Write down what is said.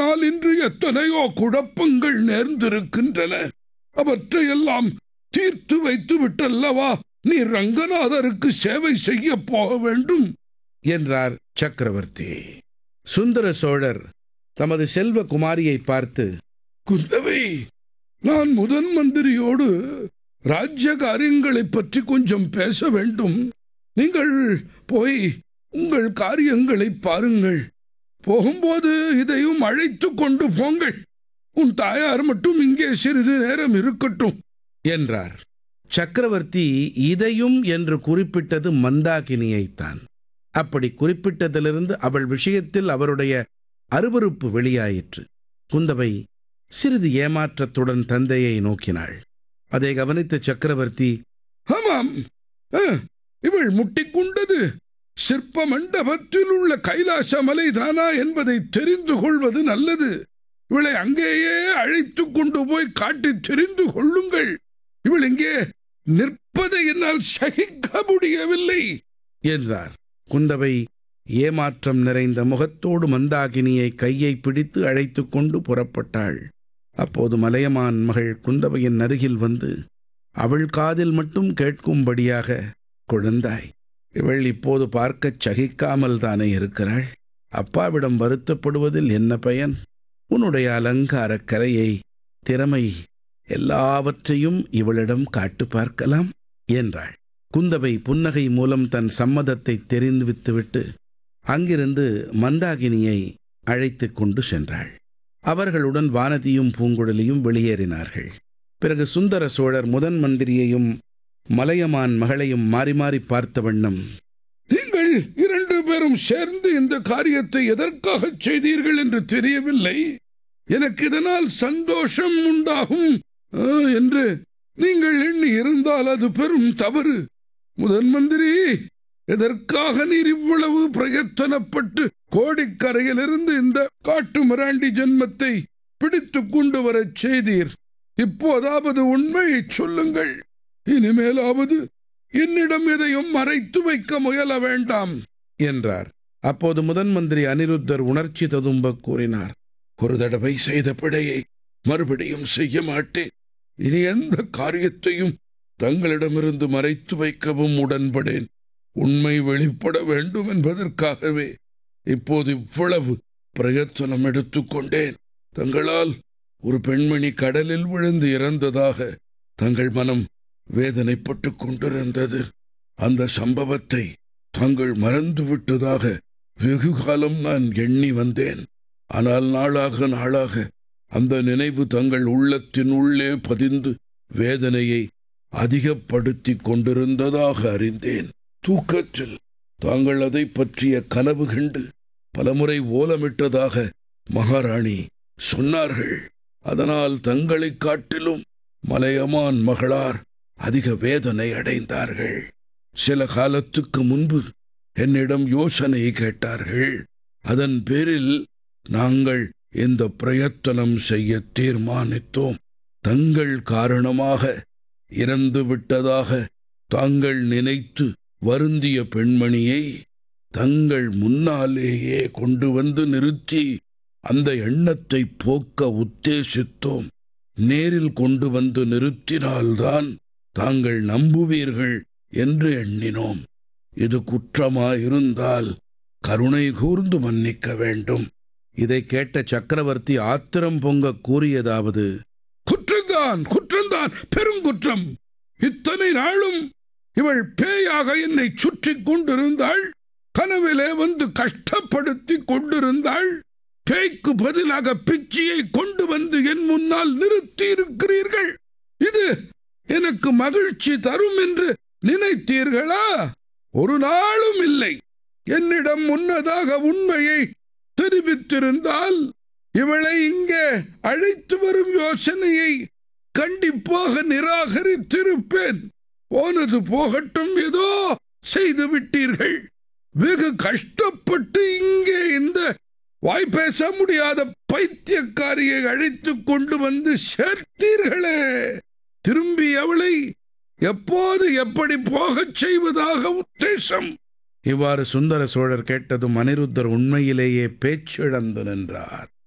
அதனால் இன்று எத்தனையோ குழப்பங்கள் நேர்ந்திருக்கின்றன. அவற்றையெல்லாம் தீர்த்து வைத்து விட்டல்லவா நீ ரங்கநாதருக்கு சேவை செய்ய போக வேண்டும் என்றார் சக்கரவர்த்தி. சுந்தர சோழர் தமது செல்வ குமாரியை பார்த்து, குந்தவை, நான் முதன் மந்திரியோடு ராஜ்ய காரியங்களைப் பற்றி கொஞ்சம் பேச வேண்டும். நீங்கள் போய் உங்கள் காரியங்களை பாருங்கள். போகும்போது இதையும் அழைத்து கொண்டு போங்கள். உன் தாயார் மட்டும் இங்கே சிறிது நேரம் இருக்கட்டும் என்றார். சக்கரவர்த்தி இதையும் என்று குறிப்பிட்டது மந்தாகினியைத்தான். அப்படி குறிப்பிட்டதிலிருந்து அவள் விஷயத்தில் அவருடைய அருவருப்பு வெளியாயிற்று. குந்தவை சிறிது ஏமாற்றத்துடன் தந்தையை நோக்கினாள். அதை கவனித்த சக்கரவர்த்தி, ஆமாம், இவள் முட்டிக்கொண்டது சிற்ப மண்டபத்தில் உள்ள கைலாச மலைதானா என்பதை தெரிந்து கொள்வது நல்லது. இவளை அங்கேயே அழைத்து கொண்டு போய் காட்டி தெரிந்து கொள்ளுங்கள். இவள் இங்கே நிற்பதை என்னால் சகிக்க முடியவில்லை என்றார். குந்தவை ஏமாற்றம் நிறைந்த முகத்தோடு மந்தாகினியை கையை பிடித்து அழைத்து கொண்டு புறப்பட்டாள். அப்போது மலையமான் மகள் குந்தவையின் அருகில் வந்து அவள் காதில் மட்டும் கேட்கும்படியாக, குழந்தாய், இவள் இப்போது பார்க்கச் சகிக்காமல் தானே இருக்கிறாள். அப்பாவிடம் வருத்தப்படுவதில் என்ன பயன்? உன்னுடைய அலங்கார கலையை, திறமை எல்லாவற்றையும் இவளிடம் காட்டு பார்க்கலாம் என்றாள். குந்தவை புன்னகை மூலம் தன் சம்மதத்தை தெரிவித்துவிட்டு அங்கிருந்து மந்தாகினியை அழைத்து கொண்டு சென்றாள். அவர்களுடன் வானதியும் பூங்குழலியும் வெளியேறினார்கள். பிறகு சுந்தர சோழர் முதன் மந்திரியையும் மலையமான் மகளையும் மாறி மாறி பார்த்த வண்ணம், நீங்கள் 2 பேரும் சேர்ந்து இந்த காரியத்தை எதற்காக செய்தீர்கள் என்று தெரியவில்லை. எனக்கு இதனால் சந்தோஷம் உண்டாகும் என்று நீங்கள் எண்ணி இருந்தால் அது பெரும் தவறு. முதன் மந்திரி, எதற்காக நீர் இவ்வளவு பிரயத்தனப்பட்டு கோடிக்கரையிலிருந்து இந்த காட்டு மிராண்டி ஜென்மத்தை பிடித்து கொண்டு வரச் செய்தீர்? இப்போதாவது உண்மையை சொல்லுங்கள். இனிமேலாவது என்னிடம் எதையும் மறைத்து வைக்க முயல வேண்டாம் என்றார். அப்போது முதன் மந்திரி அனிருத்தர் உணர்ச்சி ததும்ப கூறினார், ஒரு தடவை செய்த பிழையை மறுபடியும் செய்ய மாட்டேன். இனி எந்த காரியத்தையும் தங்களிடமிருந்து மறைத்து வைக்கவும் உடன்படேன். உண்மை வெளிப்பட வேண்டும் என்பதற்காகவே இப்போது இவ்வளவு பிரயத்தனம் எடுத்துக்கொண்டேன். தங்களால் ஒரு பெண்மணி கடலில் விழுந்து இறந்ததாக தங்கள் மனம் வேதனைப்பட்டு கொண்டிருந்தது. அந்த சம்பவத்தை தாங்கள் மறந்துவிட்டதாக வெகு காலம் நான் எண்ணி வந்தேன். ஆனால் நாளாக நாளாக அந்த நினைவு தங்கள் உள்ளத்தின் உள்ளே பதிந்து வேதனையை அதிகப்படுத்தி கொண்டிருந்ததாக அறிந்தேன். தூக்கத்தில் தாங்கள் அதை பற்றிய கனவு கண்டு பலமுறை ஓலமிட்டதாக மகாராணி சொன்னார்கள். அதனால் தங்களைக் காட்டிலும் மலையமான் மகளார் அதிக வேதனை அடைந்தார்கள். சில காலத்துக்கு முன்பு என்னிடம் யோசனை கேட்டார்கள். அதன் பேரில் நாங்கள் இந்த பிரயத்தனம் செய்ய தீர்மானித்தோம். தங்கள் காரணமாக இறந்து விட்டதாக தாங்கள் நினைத்து வருந்திய பெண்மணியை தங்கள் முன்னாலேயே கொண்டு வந்து நிறுத்தி அந்த எண்ணத்தை போக்க உத்தேசித்தோம். நேரில் கொண்டு வந்து நிறுத்தினால்தான் தாங்கள் நம்புவீர்கள் என்று எண்ணினோம். இது குற்றமாயிருந்தால் கருணை கூர்ந்து மன்னிக்க வேண்டும். இதை கேட்ட சக்கரவர்த்தி ஆத்திரம் பொங்க கூறியதாவது, குற்றம்தான், பெருங்குற்றம். இத்தனை நாளும் இவள் பேயாக என்னை சுற்றி கொண்டிருந்தாள். கனவிலே வந்து கஷ்டப்படுத்தி கொண்டிருந்தாள். பேய்க்கு பதிலாக பிச்சியை கொண்டு வந்து என் முன்னால் நிறுத்தி இருக்கிறீர்கள். இது எனக்கு மகிழ்ச்சி தரும் என்று நினைத்தீர்களா? ஒரு நாளும் இல்லை. என்னிடம் முன்னதாக உண்மையை தெரிவித்திருந்தால் இவளை இங்கே அழைத்து வரும் யோசனையை கண்டிப்பாக நிராகரித்திருப்பேன். போனது போகட்டும், ஏதோ செய்து விட்டீர்கள். வெகு கஷ்டப்பட்டு இங்கே இந்த வாய்ப்பேச முடியாத பைத்தியக்காரியை அழைத்து கொண்டு வந்து சேர்த்தீர்களே. திரும்பி அவளை எப்போது எப்படி போகச் செய்வதாக உத்தேசம்? இவ்வாறு சுந்தர சோழர் கேட்டதும் அனிருத்தர் உண்மையிலேயே பேச்சிழந்து நின்றார்.